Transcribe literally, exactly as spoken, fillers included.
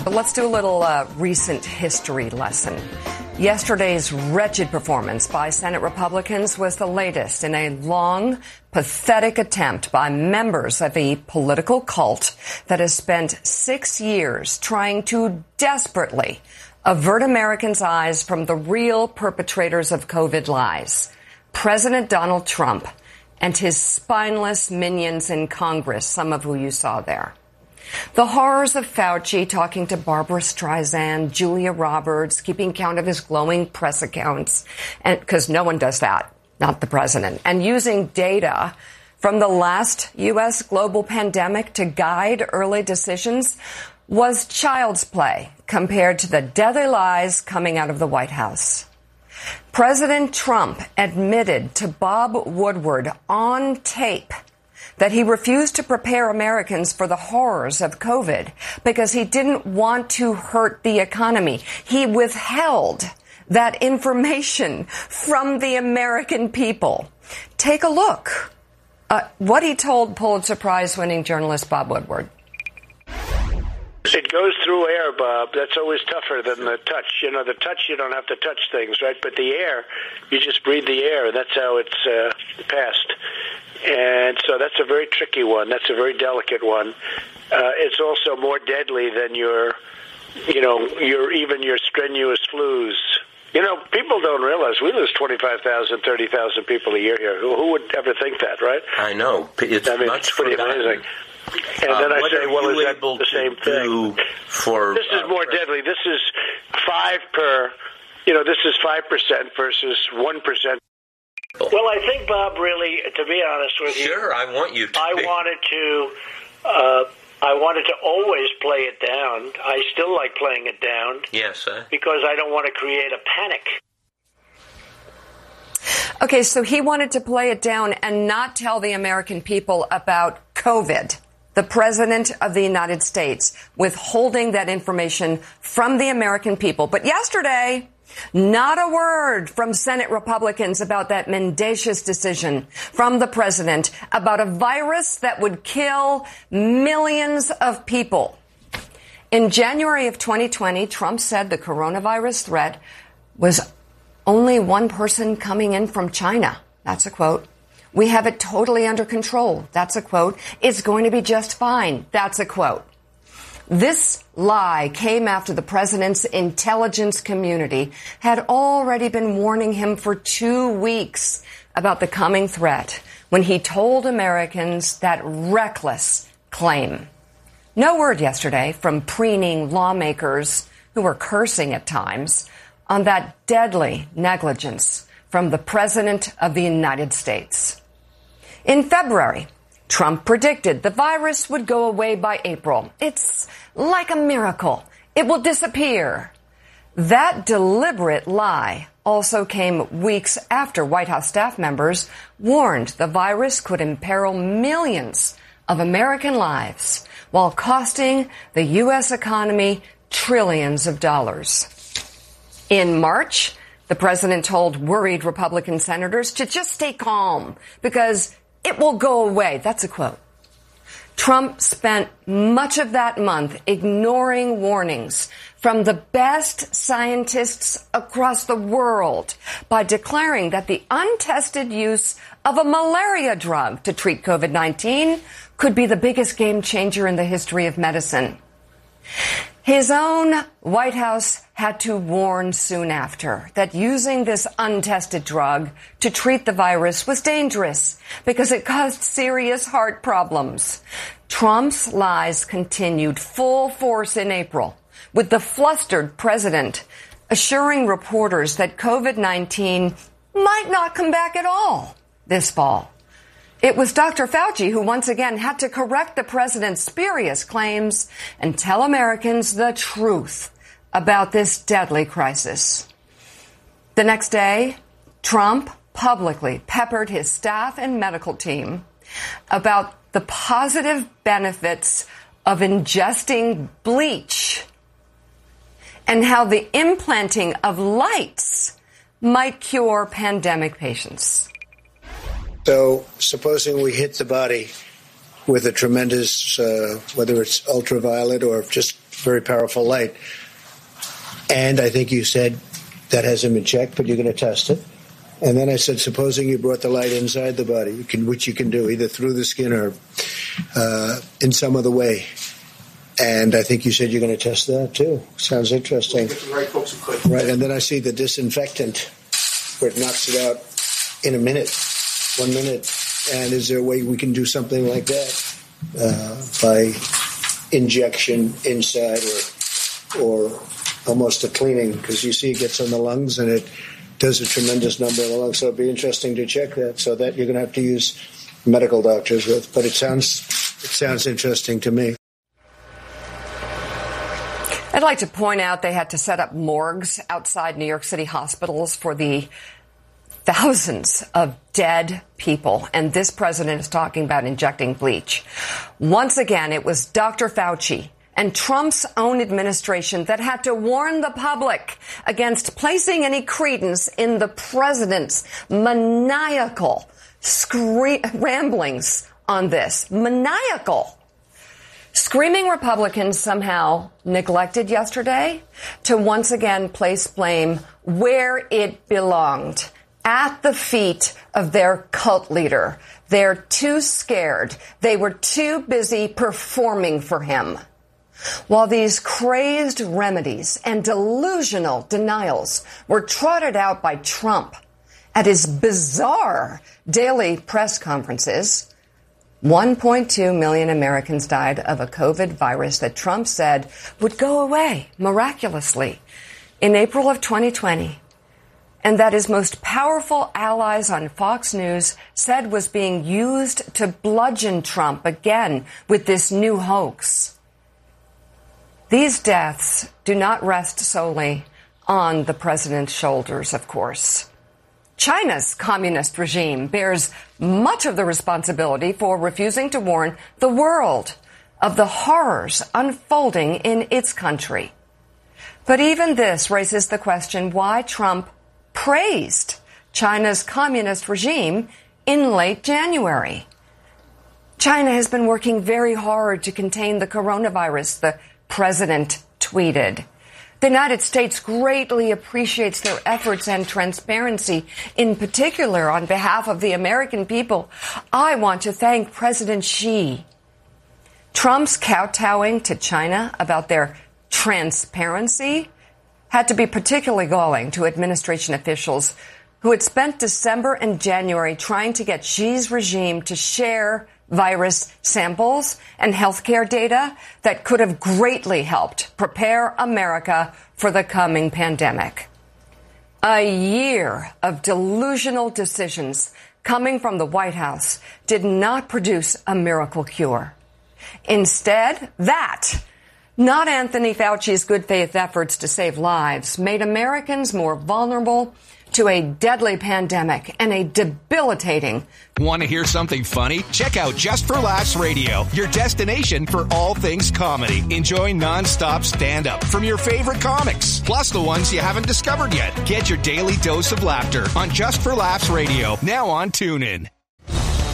But let's do a little uh, recent history lesson. Yesterday's wretched performance by Senate Republicans was the latest in a long, pathetic attempt by members of a political cult that has spent six years trying to desperately avert Americans' eyes from the real perpetrators of COVID lies, President Donald Trump and his spineless minions in Congress, some of who you saw there. The horrors of Fauci talking to Barbara Streisand, Julia Roberts, keeping count of his glowing press accounts, and because no one does that, not the president, and using data from the last U S global pandemic to guide early decisions was child's play compared to the deadly lies coming out of the White House. President Trump admitted to Bob Woodward on tape that he refused to prepare Americans for the horrors of COVID because he didn't want to hurt the economy. He withheld that information from the American people. Take a look at what he told Pulitzer Prize-winning journalist Bob Woodward. It goes through air, Bob. That's always tougher than the touch. You know, the touch, you don't have to touch things, right? But the air, you just breathe the air. That's how it's uh, passed. And so that's a very tricky one. That's a very delicate one. Uh, it's also more deadly than your, you know, your even your strenuous flus. You know, people don't realize we lose twenty-five thousand, thirty thousand people a year here. Who, who would ever think that, right? I know. It's I mean, much it's pretty forgotten. amazing. And uh, then I what say, are well, you is that able the same to thing? Do for, this is uh, more deadly. This is five per, you know, this is five percent versus one percent. Well, I think, Bob, really, to be honest with you, sure, I want you to. I be. wanted to, uh, I wanted to always play it down. I still like playing it down. Yes, sir. Because I don't want to create a panic. Okay, so he wanted to play it down and not tell the American people about COVID. The President of the United States withholding that information from the American people. But yesterday, not a word from Senate Republicans about that mendacious decision from the president about a virus that would kill millions of people. In January of twenty twenty, Trump said the coronavirus threat was only one person coming in from China. That's a quote. We have it totally under control. That's a quote. It's going to be just fine. That's a quote. This lie came after the president's intelligence community had already been warning him for two weeks about the coming threat when he told Americans that reckless claim. No word yesterday from preening lawmakers who were cursing at times on that deadly negligence from the President of the United States. In February, Trump predicted the virus would go away by April. It's like a miracle. It will disappear. That deliberate lie also came weeks after White House staff members warned the virus could imperil millions of American lives while costing the U S economy trillions of dollars. In March, the president told worried Republican senators to just stay calm because it will go away. That's a quote. Trump spent much of that month ignoring warnings from the best scientists across the world by declaring that the untested use of a malaria drug to treat COVID nineteen could be the biggest game changer in the history of medicine. His own White House had to warn soon after that using this untested drug to treat the virus was dangerous because it caused serious heart problems. Trump's lies continued full force in April, with the flustered president assuring reporters that COVID nineteen might not come back at all this fall. It was Doctor Fauci who once again had to correct the president's spurious claims and tell Americans the truth about this deadly crisis. The next day, Trump publicly peppered his staff and medical team about the positive benefits of ingesting bleach and how the implanting of lights might cure pandemic patients. So supposing we hit the body with a tremendous, uh, whether it's ultraviolet or just very powerful light. And I think you said that hasn't been checked, but you're going to test it. And then I said, supposing you brought the light inside the body, you can, which you can do either through the skin or uh, in some other way. And I think you said you're going to test that too. Sounds interesting. We'll get the right folks who could. Right, and then I see the disinfectant where it knocks it out in a minute, one minute. And is there a way we can do something like that uh, by injection inside or or almost a cleaning? Because you see it gets on the lungs and it does a tremendous number of the lungs. So it'd be interesting to check that. So that you're going to have to use medical doctors with. But it sounds it sounds interesting to me. I'd like to point out they had to set up morgues outside New York City hospitals for the thousands of dead people. And this president is talking about injecting bleach. Once again, it was Doctor Fauci and Trump's own administration that had to warn the public against placing any credence in the president's maniacal scree- ramblings on this. Maniacal. Screaming Republicans somehow neglected yesterday to once again place blame where it belonged, at the feet of their cult leader. They're too scared. They were too busy performing for him. While these crazed remedies and delusional denials were trotted out by Trump at his bizarre daily press conferences, one point two million Americans died of a COVID virus that Trump said would go away miraculously in April of twenty twenty, and that his most powerful allies on Fox News said was being used to bludgeon Trump again with this new hoax. These deaths do not rest solely on the president's shoulders, of course. China's communist regime bears much of the responsibility for refusing to warn the world of the horrors unfolding in its country. But even this raises the question why Trump praised China's communist regime in late January. China has been working very hard to contain the coronavirus, the president tweeted. The United States greatly appreciates their efforts and transparency, in particular on behalf of the American people. I want to thank President Xi. Trump's kowtowing to China about their transparency had to be particularly galling to administration officials who had spent December and January trying to get Xi's regime to share virus samples and healthcare data that could have greatly helped prepare America for the coming pandemic. A year of delusional decisions coming from the White House did not produce a miracle cure. Instead, that, not Anthony Fauci's good faith efforts to save lives, made Americans more vulnerable to a deadly pandemic and a debilitating. Want to hear something funny? Check out Just for Laughs Radio, your destination for all things comedy. Enjoy nonstop stand-up from your favorite comics, plus the ones you haven't discovered yet. Get your daily dose of laughter on Just for Laughs Radio, now on TuneIn.